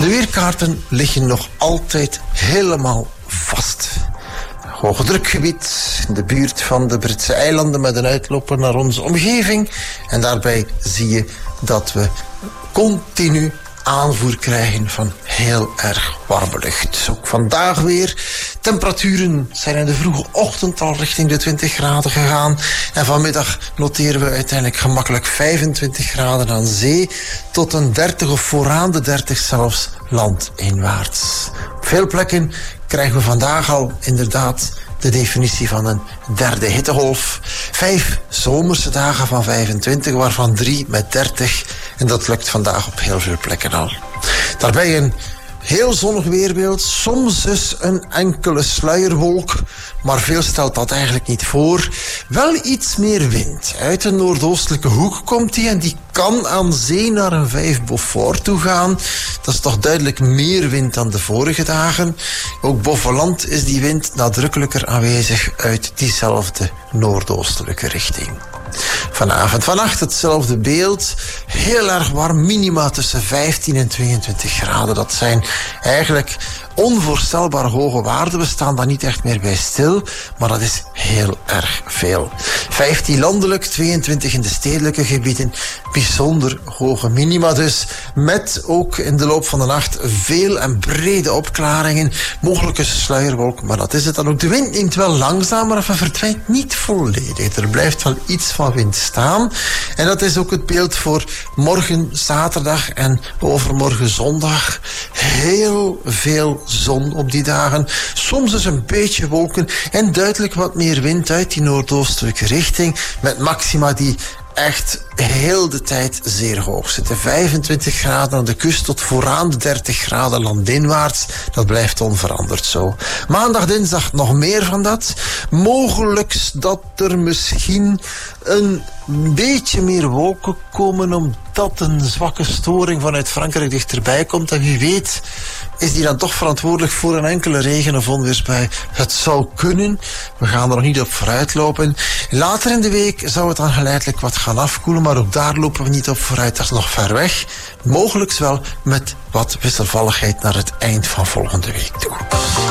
De weerkaarten liggen nog altijd helemaal vast. Hoge drukgebied in de buurt van de Britse eilanden met een uitloper naar onze omgeving. En daarbij zie je dat we continu aanvoer krijgen van heel erg warme lucht. Ook vandaag weer. Temperaturen zijn in de vroege ochtend al richting de 20 graden gegaan. En vanmiddag noteren we uiteindelijk gemakkelijk 25 graden aan zee. Tot een 30 of vooraan de 30 zelfs landinwaarts. Op veel plekken krijgen we vandaag al inderdaad de definitie van een derde hittegolf. 5 zomerse dagen van 25, waarvan 3 met 30. En dat lukt vandaag op heel veel plekken al. Daarbij een heel zonnig weerbeeld, soms dus een enkele sluierwolk, maar veel stelt dat eigenlijk niet voor. Wel iets meer wind. Uit de noordoostelijke hoek komt die en die kan aan zee naar een 5 Beaufort toe gaan. Dat is toch duidelijk meer wind dan de vorige dagen. Ook boven land is die wind nadrukkelijker aanwezig uit diezelfde noordoostelijke richting. Vanavond, vannacht hetzelfde beeld. Heel erg warm, minima tussen 15 en 22 graden. Dat zijn eigenlijk onvoorstelbaar hoge waarden. We staan daar niet echt meer bij stil, maar dat is heel erg veel. 15 landelijk, 22 in de stedelijke gebieden. Bijzonder hoge minima dus. Met ook in de loop van de nacht veel en brede opklaringen. Mogelijke sluierwolk, maar dat is het dan ook. De wind neemt wel langzamer, maar verdwijnt niet volledig. Er blijft wel iets van wind staan. En dat is ook het beeld voor morgen zaterdag en overmorgen zondag. Heel veel zon op die dagen. Soms dus een beetje wolken en duidelijk wat meer wind uit die noordoostelijke richting. Met maxima die echt heel de tijd zeer hoog zitten. 25 graden aan de kust tot vooraan de 30 graden landinwaarts. Dat blijft onveranderd zo. Maandag, dinsdag nog meer van dat. Mogelijk dat er misschien een beetje meer wolken komen omdat een zwakke storing vanuit Frankrijk dichterbij komt. En wie weet is die dan toch verantwoordelijk voor een enkele regen- of onweersbui. Het zou kunnen. We gaan er nog niet op vooruit lopen. Later in de week zou het dan geleidelijk wat gaan afkoelen, maar ook daar lopen we niet op vooruit. Dat is nog ver weg. Mogelijk wel met wat wisselvalligheid naar het eind van volgende week toe.